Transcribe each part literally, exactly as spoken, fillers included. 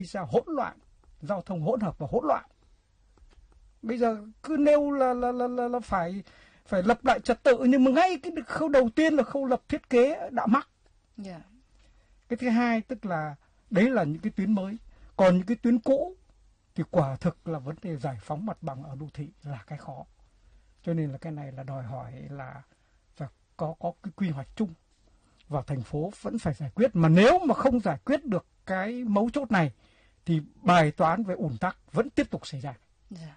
ra hỗn loạn, giao thông hỗn hợp và hỗn loạn. Bây giờ cứ nêu là là là là, là phải phải lập lại trật tự, nhưng mà ngay cái khâu đầu tiên là khâu lập thiết kế đã mắc. Yeah. Cái thứ hai tức là đấy là những cái tuyến mới, còn những cái tuyến cũ thì quả thực là vấn đề giải phóng mặt bằng ở đô thị là cái khó. Cho nên là cái này là đòi hỏi là phải có có cái quy hoạch chung và thành phố vẫn phải giải quyết. Mà nếu mà không giải quyết được cái mấu chốt này thì bài toán về ùn tắc vẫn tiếp tục xảy ra. Yeah.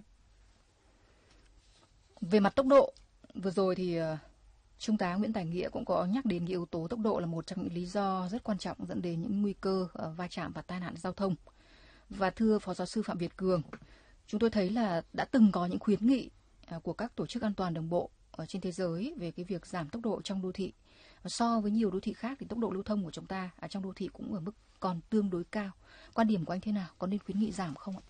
Về mặt tốc độ, vừa rồi thì uh, Trung tá Nguyễn Tài Nghĩa cũng có nhắc đến cái yếu tố tốc độ là một trong những lý do rất quan trọng dẫn đến những nguy cơ uh, va chạm và tai nạn giao thông. Và thưa Phó Giáo sư Phạm Việt Cường, chúng tôi thấy là đã từng có những khuyến nghị uh, của các tổ chức an toàn đường bộ ở trên thế giới về cái việc giảm tốc độ trong đô thị. Và so với nhiều đô thị khác thì tốc độ lưu thông của chúng ta ở trong đô thị cũng ở mức còn tương đối cao. Quan điểm của anh thế nào? Có nên khuyến nghị giảm không ạ?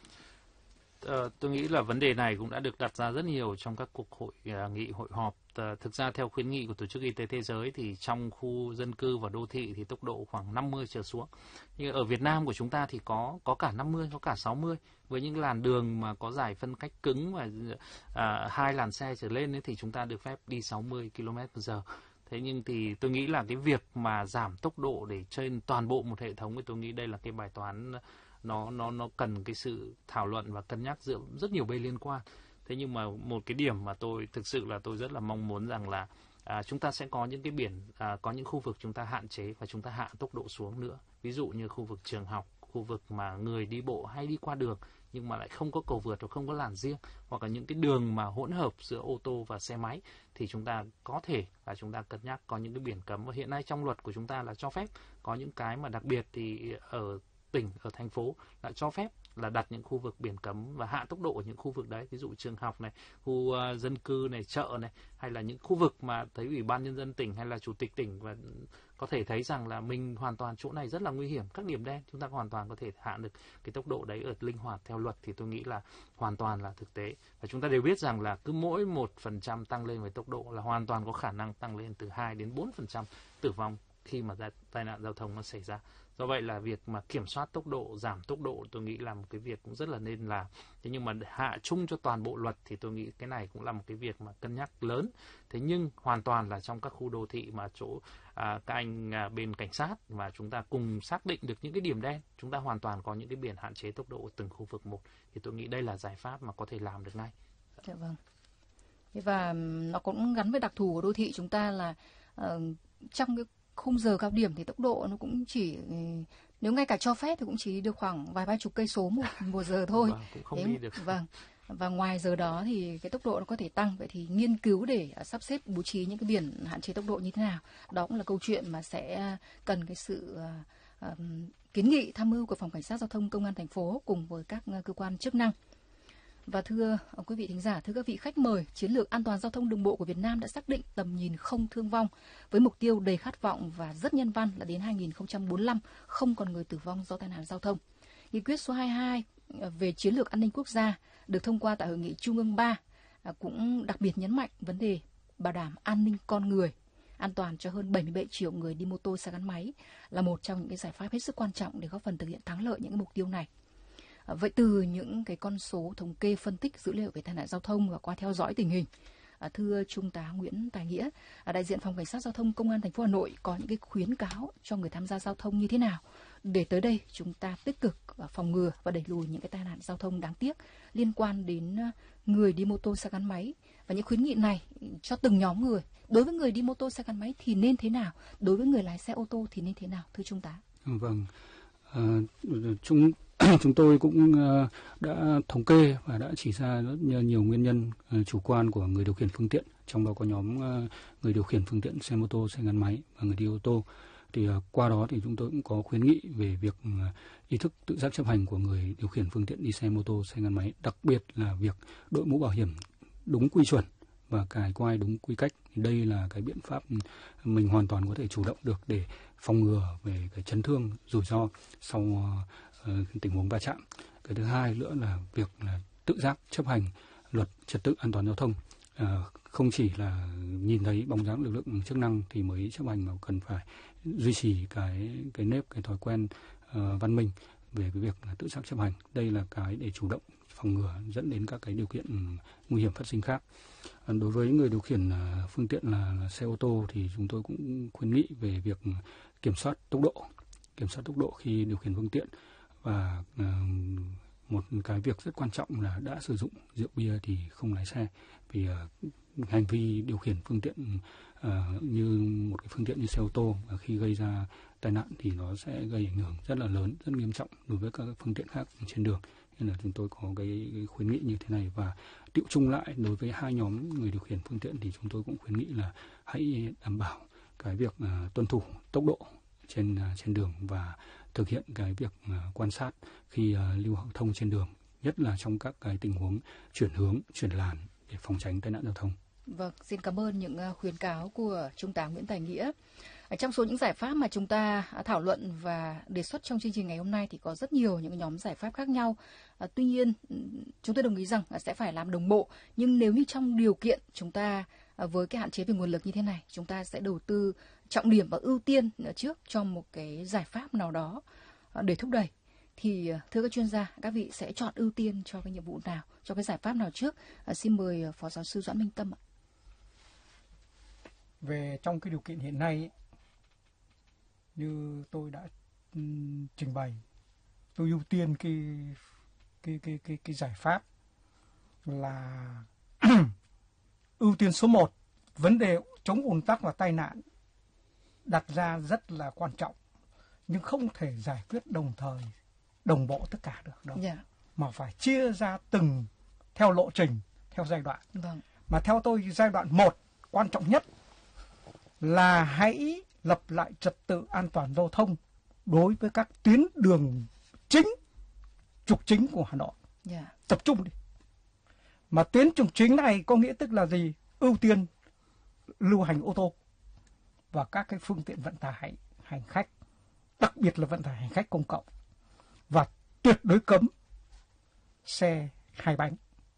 Ờ, tôi nghĩ là vấn đề này cũng đã được đặt ra rất nhiều trong các cuộc hội uh, nghị, hội họp. Uh, thực ra theo khuyến nghị của Tổ chức Y tế Thế giới thì trong khu dân cư và đô thị thì tốc độ khoảng năm mươi trở xuống. Nhưng ở Việt Nam của chúng ta thì có có cả năm mươi, có cả sáu mươi. Với những làn đường mà có giải phân cách cứng và uh, hai làn xe trở lên ấy, thì chúng ta được phép đi sáu mươi ki lô mét trên giờ. Thế nhưng thì tôi nghĩ là cái việc mà giảm tốc độ để trên toàn bộ một hệ thống thì tôi nghĩ đây là cái bài toán nó nó nó cần cái sự thảo luận và cân nhắc giữa rất nhiều bên liên quan. Thế nhưng mà một cái điểm mà tôi thực sự là tôi rất là mong muốn rằng là à, chúng ta sẽ có những cái biển, à, có những khu vực chúng ta hạn chế và chúng ta hạ tốc độ xuống nữa. Ví dụ như khu vực trường học, khu vực mà người đi bộ hay đi qua đường nhưng mà lại không có cầu vượt hoặc không có làn riêng, hoặc là những cái đường mà hỗn hợp giữa ô tô và xe máy thì chúng ta có thể là chúng ta cân nhắc có những cái biển cấm. Và hiện nay trong luật của chúng ta là cho phép có những cái mà đặc biệt thì ở tỉnh, ở thành phố lại cho phép là đặt những khu vực biển cấm và hạ tốc độ ở những khu vực đấy, ví dụ trường học này, khu uh, dân cư này, chợ này, hay là những khu vực mà thấy Ủy ban Nhân dân tỉnh hay là Chủ tịch tỉnh và có thể thấy rằng là mình hoàn toàn chỗ này rất là nguy hiểm, các điểm đen chúng ta hoàn toàn có thể hạ được cái tốc độ đấy ở linh hoạt theo luật, thì tôi nghĩ là hoàn toàn là thực tế. Và chúng ta đều biết rằng là cứ mỗi một phần trăm tăng lên về tốc độ là hoàn toàn có khả năng tăng lên từ hai đến bốn phần trăm tử vong khi mà tai nạn giao thông nó xảy ra. Do vậy là việc mà kiểm soát tốc độ, giảm tốc độ tôi nghĩ là một cái việc cũng rất là nên làm. Thế nhưng mà hạ chung cho toàn bộ luật thì tôi nghĩ cái này cũng là một cái việc mà cân nhắc lớn. Thế nhưng hoàn toàn là trong các khu đô thị mà chỗ à, các anh à, bên cảnh sát và chúng ta cùng xác định được những cái điểm đen, chúng ta hoàn toàn có những cái biển hạn chế tốc độ từng khu vực một, thì tôi nghĩ đây là giải pháp mà có thể làm được ngay. Dạ vâng. Và nó cũng gắn với đặc thù của đô thị chúng ta là uh, trong cái khung giờ cao điểm thì tốc độ nó cũng chỉ, nếu ngay cả cho phép thì cũng chỉ được khoảng vài ba chục cây số một, một giờ thôi. Vâng, cũng không Thế, đi được. Vâng. Và ngoài giờ đó thì cái tốc độ nó có thể tăng. Vậy thì nghiên cứu để sắp xếp bố trí những cái biển hạn chế tốc độ như thế nào, đó cũng là câu chuyện mà sẽ cần cái sự uh, uh, kiến nghị tham mưu của Phòng Cảnh sát Giao thông Công an thành phố cùng với các uh, cơ quan chức năng. Và thưa quý vị thính giả, thưa các vị khách mời, chiến lược an toàn giao thông đường bộ của Việt Nam đã xác định tầm nhìn không thương vong với mục tiêu đầy khát vọng và rất nhân văn là đến hai nghìn không trăm bốn mươi lăm không còn người tử vong do tai nạn giao thông. Nghị quyết số hai mươi hai về chiến lược an ninh quốc gia được thông qua tại hội nghị Trung ương ba cũng đặc biệt nhấn mạnh vấn đề bảo đảm an ninh con người, an toàn cho hơn bảy mươi bảy triệu người đi mô tô, xe gắn máy là một trong những cái giải pháp hết sức quan trọng để góp phần thực hiện thắng lợi những cái mục tiêu này. Vậy từ những cái con số thống kê, phân tích dữ liệu về tai nạn giao thông và qua theo dõi tình hình, thưa Trung tá Nguyễn Tài Nghĩa, đại diện Phòng Cảnh sát Giao thông Công an thành phố Hà Nội có những cái khuyến cáo cho người tham gia giao thông như thế nào để tới đây chúng ta tích cực phòng ngừa và đẩy lùi những cái tai nạn giao thông đáng tiếc liên quan đến người đi mô tô, xe gắn máy, và những khuyến nghị này cho từng nhóm người. Đối với người đi mô tô, xe gắn máy thì nên thế nào? Đối với người lái xe ô tô thì nên thế nào, thưa Trung tá? Vâng, uh, chúng chúng tôi cũng uh, đã thống kê và đã chỉ ra rất nhiều nguyên nhân uh, chủ quan của người điều khiển phương tiện, trong đó có nhóm uh, người điều khiển phương tiện xe mô tô, xe gắn máy và người đi ô tô. Thì uh, qua đó thì chúng tôi cũng có khuyến nghị về việc uh, ý thức tự giác chấp hành của người điều khiển phương tiện đi xe mô tô, xe gắn máy, đặc biệt là việc đội mũ bảo hiểm đúng quy chuẩn và cài quai đúng quy cách. Thì đây là cái biện pháp mình hoàn toàn có thể chủ động được để phòng ngừa về cái chấn thương, rủi ro sau uh, tình huống va chạm. Cái thứ hai nữa là việc là tự giác chấp hành luật trật tự an toàn giao thông. Uh, không chỉ là nhìn thấy bóng dáng lực lượng chức năng thì mới chấp hành, mà cần phải duy trì cái cái nếp, cái thói quen uh, văn minh. về cái việc tự giác chấp hành. Đây là cái để chủ động phòng ngừa dẫn đến các cái điều kiện nguy hiểm phát sinh khác. Đối với người điều khiển phương tiện là, là xe ô tô thì chúng tôi cũng khuyến nghị về việc kiểm soát tốc độ, kiểm soát tốc độ khi điều khiển phương tiện, và uh, một cái việc rất quan trọng là đã sử dụng rượu bia thì không lái xe, vì uh, hành vi điều khiển phương tiện uh, như một cái phương tiện như xe ô tô uh, khi gây ra tai nạn thì nó sẽ gây ảnh hưởng rất là lớn, rất nghiêm trọng đối với các phương tiện khác trên đường. Nên là chúng tôi có cái, cái khuyến nghị như thế này, và tiệu chung lại đối với hai nhóm người điều khiển phương tiện thì chúng tôi cũng khuyến nghị là hãy đảm bảo cái việc uh, tuân thủ tốc độ trên uh, trên đường, và thực hiện cái việc uh, quan sát khi uh, lưu thông trên đường, nhất là trong các cái tình huống chuyển hướng, chuyển làn để phòng tránh tai nạn giao thông. Vâng, xin cảm ơn những khuyến cáo của Trung tá Nguyễn Tài Nghĩa. Trong số những giải pháp mà chúng ta thảo luận và đề xuất trong chương trình ngày hôm nay thì có rất nhiều những nhóm giải pháp khác nhau. À, tuy nhiên, chúng tôi đồng ý rằng sẽ phải làm đồng bộ. Nhưng nếu như trong điều kiện chúng ta với cái hạn chế về nguồn lực như thế này, chúng ta sẽ đầu tư trọng điểm và ưu tiên trước cho một cái giải pháp nào đó để thúc đẩy. Thì thưa các chuyên gia, các vị sẽ chọn ưu tiên cho cái nhiệm vụ nào, cho cái giải pháp nào trước? À, xin mời Phó Giáo sư Doãn Minh Tâm ạ. Về trong cái điều kiện hiện nay, như tôi đã um, trình bày, tôi ưu tiên cái cái cái cái cái giải pháp là ưu tiên số một, vấn đề chống ùn tắc và tai nạn đặt ra rất là quan trọng, nhưng không thể giải quyết đồng thời, đồng bộ tất cả được đâu, yeah. mà phải chia ra từng theo lộ trình, theo giai đoạn. Vâng. Mà theo tôi giai đoạn một quan trọng nhất là hãy lập lại trật tự an toàn giao thông đối với các tuyến đường chính, trục chính của Hà Nội. Yeah. Tập trung đi. Mà tuyến trục chính này có nghĩa tức là gì? Ưu tiên lưu hành ô tô và các cái phương tiện vận tải hành khách, đặc biệt là vận tải hành khách công cộng, và tuyệt đối cấm xe hai bánh.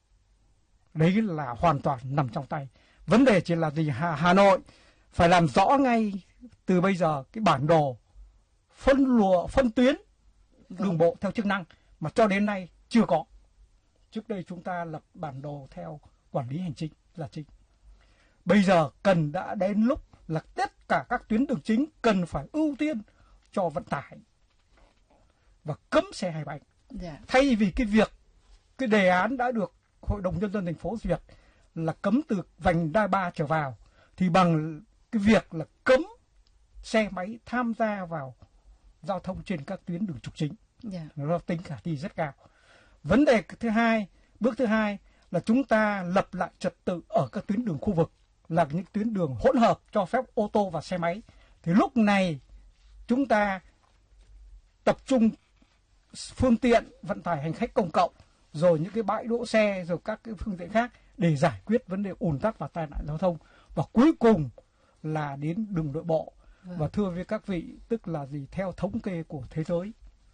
Đấy là hoàn toàn nằm trong tay. Vấn đề chỉ là gì? Hà, Hà Nội phải làm rõ ngay từ bây giờ cái bản đồ phân lùa phân tuyến đường bộ theo chức năng mà cho đến nay chưa có. Trước đây chúng ta lập bản đồ theo quản lý hành chính là chính. Bây giờ cần đã đến lúc là tất cả các tuyến đường chính cần phải ưu tiên cho vận tải và cấm xe hai bánh. Yeah. Thay vì cái việc cái đề án đã được Hội đồng Nhân dân thành phố duyệt là cấm từ vành đai ba trở vào, thì bằng cái việc là cấm xe máy tham gia vào giao thông trên các tuyến đường trục chính. Yeah. Nó tính khả thi rất cao. Vấn đề thứ hai, bước thứ hai là chúng ta lập lại trật tự ở các tuyến đường khu vực, là những tuyến đường hỗn hợp cho phép ô tô và xe máy. Thì lúc này chúng ta tập trung phương tiện vận tải hành khách công cộng, rồi những cái bãi đỗ xe, rồi các cái phương tiện khác để giải quyết vấn đề ùn tắc và tai nạn giao thông. Và cuối cùng là đến đường nội bộ. Vâng. Và thưa với các vị, tức là gì? Theo thống kê của thế giới,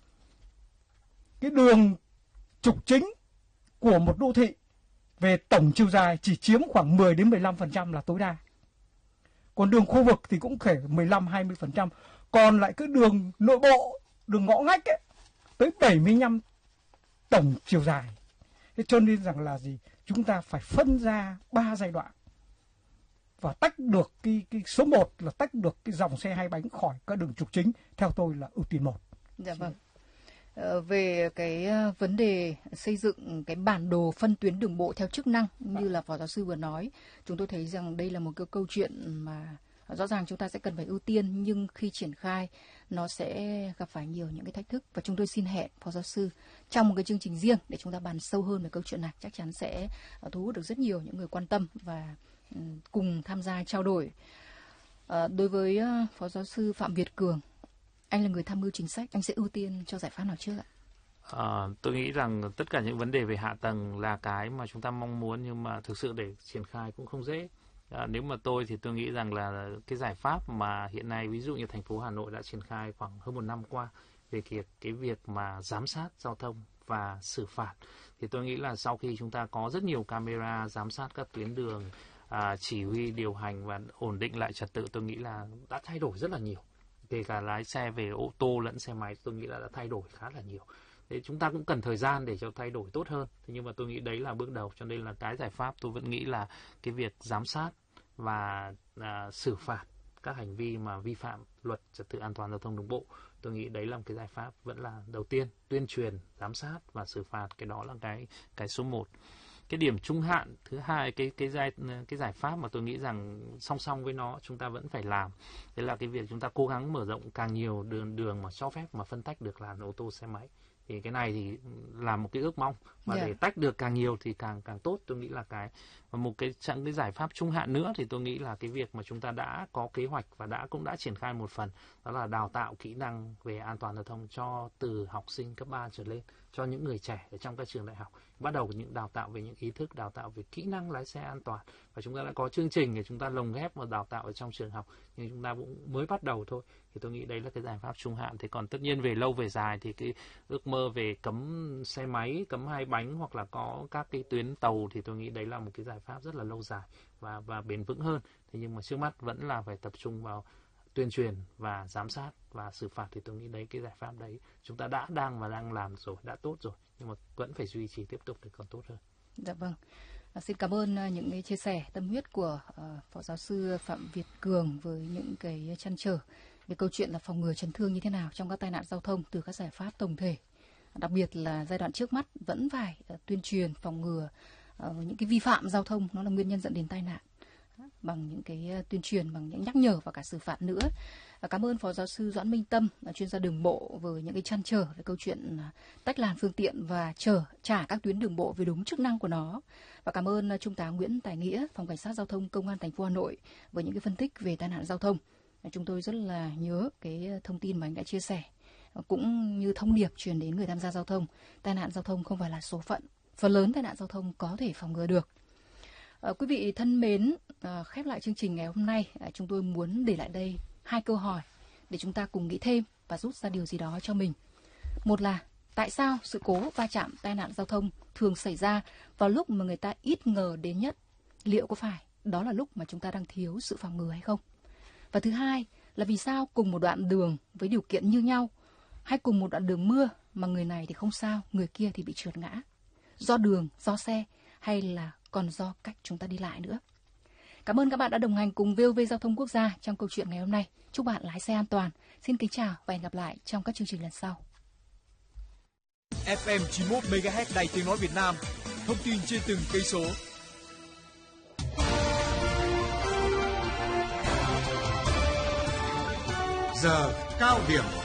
cái đường trục chính của một đô thị về tổng chiều dài chỉ chiếm khoảng mười đến mười lăm phần trăm là tối đa. Còn đường khu vực thì cũng thể mười lăm đến hai mươi phần trăm. Còn lại cái đường nội bộ, đường ngõ ngách ấy, tới bảy mươi lăm tổng chiều dài. Thế cho nên rằng là gì? Chúng ta phải phân ra ba giai đoạn và tách được cái, cái số một là tách được cái dòng xe hai bánh khỏi các đường trục chính. Theo tôi là ưu tiên một. Dạ vâng. Ờ, về cái vấn đề xây dựng cái bản đồ phân tuyến đường bộ theo chức năng như là Phó Giáo sư vừa nói, chúng tôi thấy rằng đây là một cái câu chuyện mà rõ ràng chúng ta sẽ cần phải ưu tiên, nhưng khi triển khai nó sẽ gặp phải nhiều những cái thách thức, và chúng tôi xin hẹn Phó Giáo sư trong một cái chương trình riêng để chúng ta bàn sâu hơn về câu chuyện này. Chắc chắn sẽ thu hút được rất nhiều những người quan tâm và cùng tham gia trao đổi. À, đối với Phó Giáo sư Phạm Việt Cường, anh là người tham mưu chính sách, anh sẽ ưu tiên cho giải pháp nào trước ạ? À, tôi nghĩ rằng tất cả những vấn đề về hạ tầng là cái mà chúng ta mong muốn, nhưng mà thực sự để triển khai cũng không dễ. À, nếu mà tôi thì tôi nghĩ rằng là cái giải pháp mà hiện nay ví dụ như thành phố Hà Nội đã triển khai khoảng hơn một năm qua về cái, cái việc mà giám sát giao thông và xử phạt, thì tôi nghĩ là sau khi chúng ta có rất nhiều camera giám sát các tuyến đường, à, chỉ huy điều hành và ổn định lại trật tự, tôi nghĩ là đã thay đổi rất là nhiều kể cả lái xe về ô tô lẫn xe máy, tôi nghĩ là đã thay đổi khá là nhiều. Thế chúng ta cũng cần thời gian để cho thay đổi tốt hơn. Thế nhưng mà tôi nghĩ đấy là bước đầu, cho nên là cái giải pháp tôi vẫn nghĩ là cái việc giám sát và à, xử phạt các hành vi mà vi phạm luật trật tự an toàn giao thông đường bộ. Tôi nghĩ đấy là một cái giải pháp vẫn là đầu tiên, tuyên truyền, giám sát và xử phạt, cái đó là cái cái số một. Cái điểm trung hạn thứ hai, cái cái giải cái giải pháp mà tôi nghĩ rằng song song với nó chúng ta vẫn phải làm, đấy là cái việc chúng ta cố gắng mở rộng càng nhiều đường đường mà cho phép mà phân tách được làn ô tô xe máy. Thì cái này thì là một cái ước mong, và yeah. để tách được càng nhiều thì càng càng tốt. Tôi nghĩ là cái và một cái chẳng cái giải pháp trung hạn nữa thì tôi nghĩ là cái việc mà chúng ta đã có kế hoạch và đã cũng đã triển khai một phần, đó là đào tạo kỹ năng về an toàn giao thông cho từ học sinh cấp ba trở lên, cho những người trẻ ở trong các trường đại học, bắt đầu những đào tạo về những ý thức, đào tạo về kỹ năng lái xe an toàn. Và chúng ta đã có chương trình để chúng ta lồng ghép và đào tạo ở trong trường học, nhưng chúng ta cũng mới bắt đầu thôi. Thì tôi nghĩ đấy là cái giải pháp trung hạn. Thế còn tất nhiên về lâu về dài thì cái ước mơ về cấm xe máy, cấm hai bánh hoặc là có các cái tuyến tàu thì tôi nghĩ đấy là một cái giải pháp rất là lâu dài và và bền vững hơn. Thế nhưng mà trước mắt vẫn là phải tập trung vào tuyên truyền và giám sát và xử phạt. Thì tôi nghĩ đấy, cái giải pháp đấy chúng ta đã đang và đang làm rồi, đã tốt rồi, nhưng mà vẫn phải duy trì tiếp tục để còn tốt hơn. Dạ vâng. À, xin cảm ơn uh, những cái chia sẻ tâm huyết của uh, Phó Giáo sư Phạm Việt Cường với những cái trăn trở về câu chuyện là phòng ngừa chấn thương như thế nào trong các tai nạn giao thông từ các giải pháp tổng thể. Đặc biệt là giai đoạn trước mắt vẫn phải uh, tuyên truyền phòng ngừa uh, những cái vi phạm giao thông, nó là nguyên nhân dẫn đến tai nạn, bằng những cái uh, tuyên truyền, bằng những nhắc nhở và cả xử phạt nữa. Và cảm ơn Phó Giáo sư Doãn Minh Tâm, chuyên gia đường bộ, với những cái trăn trở về câu chuyện tách làn phương tiện và chở trả các tuyến đường bộ về đúng chức năng của nó. Và cảm ơn Trung tá Nguyễn Tài Nghĩa, Phòng Cảnh sát Giao thông Công an thành phố Hà Nội, với những cái phân tích về tai nạn giao thông. Chúng tôi rất là nhớ cái thông tin mà anh đã chia sẻ, cũng như thông điệp truyền đến người tham gia giao thông. Tai nạn giao thông không phải là số phận, phần lớn tai nạn giao thông có thể phòng ngừa được. À, quý vị thân mến, à, khép lại chương trình ngày hôm nay, à, chúng tôi muốn để lại đây hai câu hỏi để chúng ta cùng nghĩ thêm và rút ra điều gì đó cho mình. Một là tại sao sự cố va chạm tai nạn giao thông thường xảy ra vào lúc mà người ta ít ngờ đến nhất? Liệu có phải đó là lúc mà chúng ta đang thiếu sự phòng ngừa hay không? Và thứ hai là vì sao cùng một đoạn đường với điều kiện như nhau, hay cùng một đoạn đường mưa mà người này thì không sao, người kia thì bị trượt ngã? Do đường, do xe, hay là còn do cách chúng ta đi lại nữa? Cảm ơn các bạn đã đồng hành cùng vê o vê Giao thông Quốc gia trong câu chuyện ngày hôm nay. Chúc bạn lái xe an toàn. Xin kính chào và hẹn gặp lại trong các chương trình lần sau. ép em chín mươi mốt mê ga héc Đài Tiếng nói Việt Nam. Thông tin trên từng cây số. Giờ cao điểm.